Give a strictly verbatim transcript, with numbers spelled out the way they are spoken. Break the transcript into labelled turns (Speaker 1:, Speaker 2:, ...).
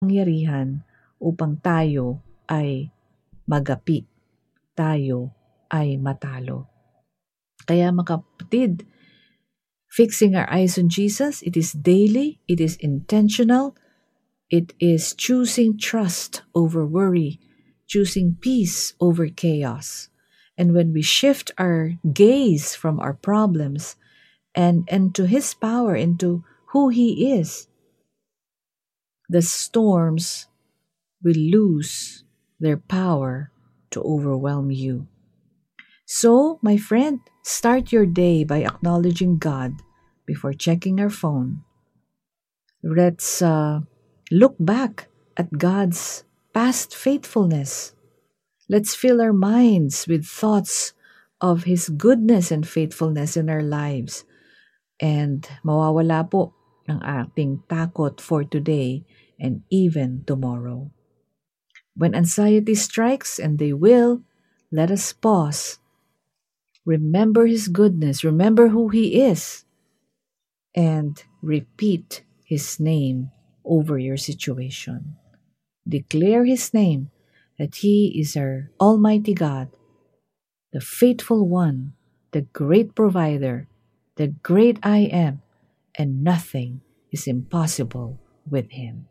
Speaker 1: kapangyarihan upang tayo ay magapi, tayo ay matalo. Kaya mga kapatid, fixing our eyes on Jesus, it is daily, it is intentional, it is choosing trust over worry, choosing peace over chaos. And when we shift our gaze from our problems and into His power, into who He is, the storms will lose their power to overwhelm you. So, my friend, start your day by acknowledging God before checking our phone. Let's uh, look back at God's past faithfulness. Let's fill our minds with thoughts of His goodness and faithfulness in our lives. And mawawala po ang ating takot for today and even tomorrow. When anxiety strikes, and they will, let us pause. Remember His goodness, remember who He is, and repeat His name over your situation. Declare His name, that He is our Almighty God, the faithful one, the great provider, the great I am, and nothing is impossible with Him.